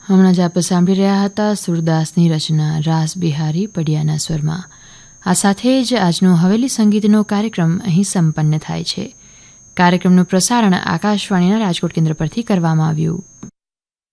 હમણાં જ આપ સાંભળી રહ્યા હતા સુરદાસની રચના રાસ બિહારી પડિયાના સ્વરમાં. આ સાથે જ આજનો હવેલી સંગીતનો કાર્યક્રમ અહીં સંપન્ન થાય છે. કાર્યક્રમનું પ્રસારણ આકાશવાણીના રાજકોટ કેન્દ્ર પરથી કરવામાં આવ્યું.